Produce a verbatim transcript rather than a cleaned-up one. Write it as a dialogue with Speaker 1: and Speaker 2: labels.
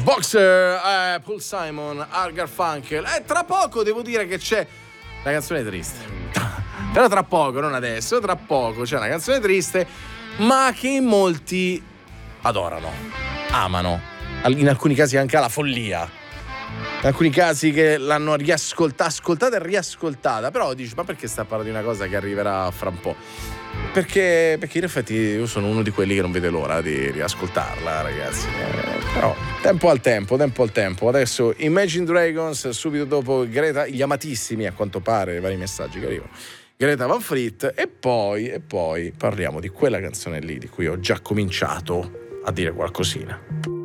Speaker 1: Boxer, eh, Paul Simon, Art Garfunkel. E tra poco devo dire che c'è una canzone triste. Però tra poco, non adesso, tra poco c'è una canzone triste, ma che in molti adorano, amano, in alcuni casi anche alla follia. In alcuni casi che l'hanno riascoltata, ascoltata e riascoltata, però dici, ma perché sta parlando di una cosa che arriverà fra un po'? Perché, perché in effetti io sono uno di quelli che non vede l'ora di riascoltarla, ragazzi. Eh, però tempo al tempo, tempo al tempo. Adesso Imagine Dragons, subito dopo Greta, gli amatissimi a quanto pare, i vari messaggi che arrivano, Greta Van Fleet, e poi, e poi parliamo di quella canzone lì di cui ho già cominciato a dire qualcosina.